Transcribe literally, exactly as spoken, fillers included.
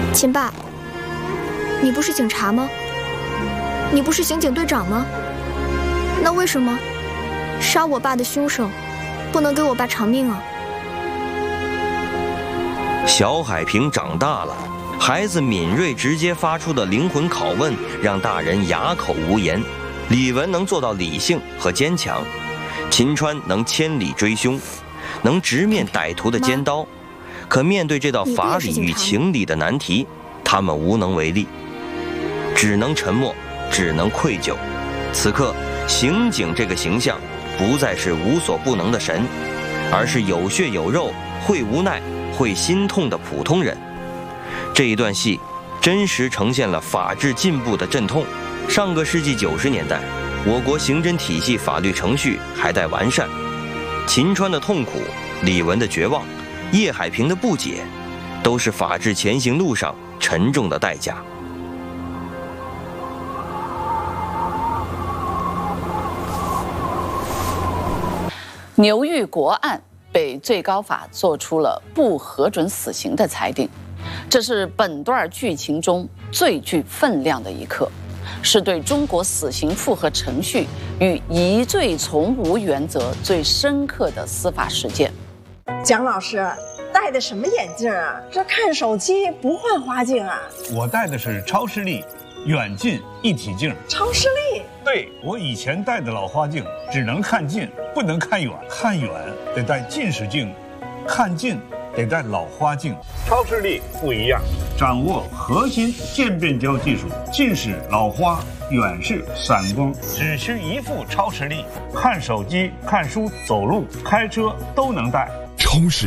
秦爸，你不是警察吗？你不是刑警队长吗？那为什么杀我爸的凶手不能给我爸偿命啊？ 小海平长大了，孩子敏锐直接发出的灵魂拷问让大人哑口无言。李文能做到理性和坚强，秦川能千里追凶，能直面歹徒的尖刀，可面对这道法理与情理的难题，他们无能为力，只能沉默，只能愧疚。此刻，刑警这个形象不再是无所不能的神，而是有血有肉、会无奈、会心痛的普通人。这一段戏真实呈现了法治进步的阵痛。上个世纪九十年代，我国刑侦体系法律程序还待完善。秦川的痛苦，李文的绝望，叶海平的不解，都是法治前行路上沉重的代价。 牛玉国案被最高法作出了不核准死刑的裁定，这是本段剧情中最具分量的一刻，是对中国死刑复核程序与疑罪从无原则最深刻的司法实践。 蒋老师戴的什么眼镜啊？这看手机不换花镜啊？ 我戴的是超视力远近一体镜。 超视力？ 对，我以前戴的老花镜只能看近，不能看远，看远得戴近视镜，看近得戴老花镜。超视力不一样，掌握核心渐变焦技术，近视、老花、远视、散光，只需一副超视力，看手机、看书、走路、开车都能戴。 超视